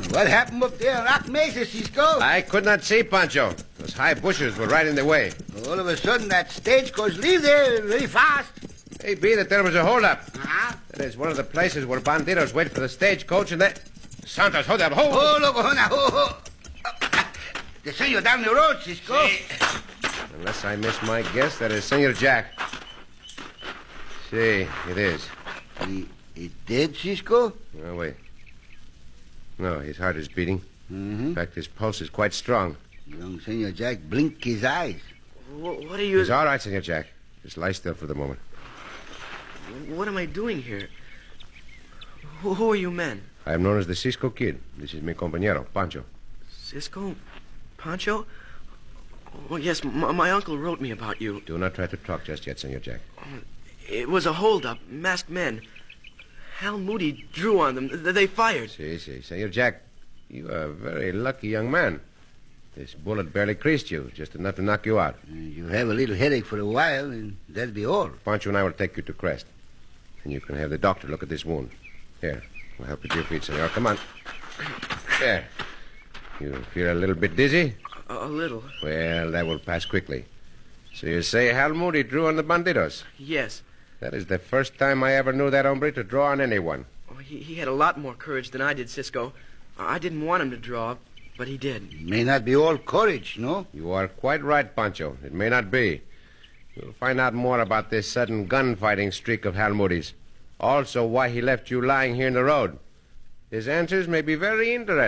What happened up there in Rock Mesa, Cisco? I could not see, Pancho. Those high bushes were right in the way. All of a sudden, that stagecoach leave there very fast. Maybe that there was a holdup. Uh-huh. That is one of the places where banditos wait for the stagecoach and that... Santos, hold up, hold! Oh, look, the senor down the road, Cisco. Si. Unless I miss my guess, that is Senor Jack. See, it is. He dead, Cisco? Oh, wait. No, his heart is beating. Mm-hmm. In fact, his pulse is quite strong. Young Senor Jack blinked his eyes. What are you... It's all right, Senor Jack. Just lie still for the moment. What am I doing here? Who are you men? I am known as the Cisco Kid. This is mi compañero, Pancho. Cisco? Pancho? Oh, yes, my uncle wrote me about you. Do not try to talk just yet, Senor Jack. It was a holdup, masked men. Hal Moody drew on them. They fired. See. Senor Jack, you are a very lucky young man. This bullet barely creased you, just enough to knock you out. You have a little headache for a while, and that'll be all. Pancho and I will take you to Crest. And you can have the doctor look at this wound. Here, we'll help you to your feet, senor. Come on. There. You feel a little bit dizzy? A little. Well, that will pass quickly. So you say Hal Moody drew on the banditos? Yes. That is the first time I ever knew that hombre to draw on anyone. Oh, he had a lot more courage than I did, Cisco. I didn't want him to draw, but he did. It may not be all courage, no? You are quite right, Pancho. It may not be. You'll find out more about this sudden gunfighting streak of Hal Moody's. Also, why he left you lying here in the road. His answers may be very interesting.